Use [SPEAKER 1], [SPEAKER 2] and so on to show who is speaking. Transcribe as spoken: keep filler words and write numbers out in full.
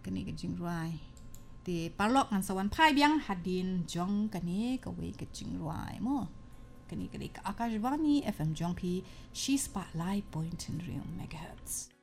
[SPEAKER 1] kani ke jingrai ti parlok ngan sawan phai biang hadin jong kani ka we ke jingrai mo kani kani ka Akashvani F M jong pi she spotlight point in real megahertz.